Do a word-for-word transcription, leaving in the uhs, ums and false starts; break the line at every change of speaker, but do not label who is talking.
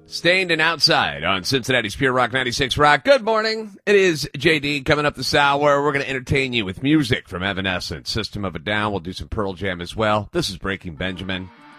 Stained and Outside on Cincinnati's Pure Rock ninety-six Rock. Good morning. It is J D coming up this hour. We're going to entertain you with music from Evanescence, System of a Down. We'll do some Pearl Jam as well. This is Breaking Benjamin.